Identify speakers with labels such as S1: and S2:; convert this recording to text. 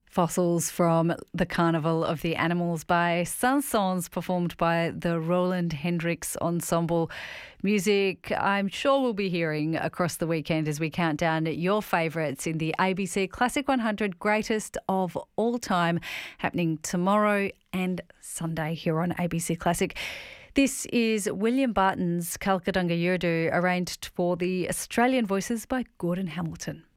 S1: Fossils from the Carnival of the Animals by Chansons, performed by the Roland Hendricks Ensemble. Music I'm sure we'll be hearing across the weekend as we count down your favourites in the ABC Classic 100 Greatest of All Time, happening tomorrow and Sunday here on ABC Classic. This is William Barton's Kalkadunga Yurdu, arranged for the Australian Voices by Gordon Hamilton.